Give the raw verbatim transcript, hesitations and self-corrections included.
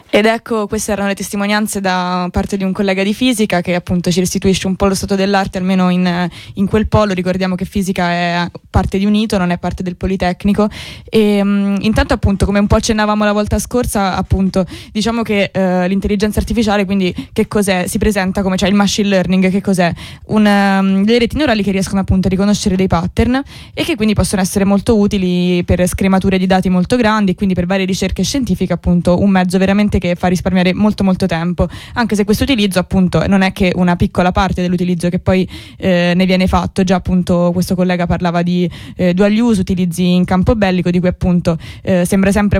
Ed ecco, queste erano le testimonianze da parte di un collega di fisica che appunto ci restituisce un po' lo stato dell'arte, almeno in, in quel polo. Ricordiamo che fisica è parte di un I T O, non è parte del Politecnico. E um, intanto appunto, come un po' accennavamo la volta scorsa, appunto diciamo che uh, l'intelligenza artificiale, quindi che cos'è? Si presenta come, cioè il machine learning, che cos'è? Un, um, delle reti neurali che riescono appunto a riconoscere dei pattern e che quindi possono essere molto utili per scremature di dati molto grandi, e quindi per varie ricerche scientifiche appunto un mezzo veramente che fa risparmiare molto molto tempo, anche se questo utilizzo appunto non è che una piccola parte dell'utilizzo che poi eh, ne viene fatto. Già appunto questo collega parlava di eh, dual use, utilizzi in campo bellico, di cui appunto eh, sembra sempre